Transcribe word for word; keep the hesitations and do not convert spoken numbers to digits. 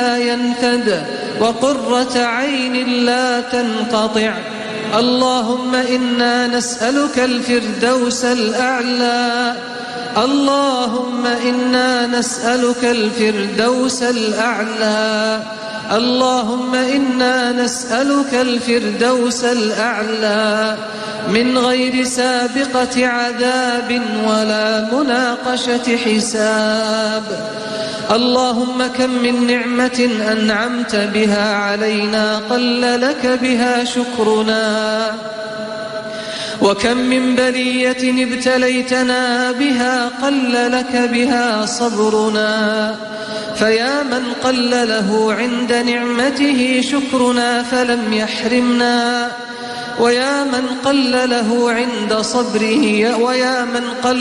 ينفد وقرة عين لا تنقطع. اللهم إنا نسألك الفردوس الأعلى اللهم إنا نسألك الفردوس الأعلى اللهم إنا نسألك الفردوس الأعلى من غير سابقة عذاب ولا مناقشة حساب. اللهم كم من نعمة أنعمت بها علينا قل لك بها شكرنا، وكم من بلية ابتليتنا بها قل لك بها صبرنا. فيا من قل له عند نعمته شكرنا فلم يحرمنا، ويا من قل له عند صبره ويا من قل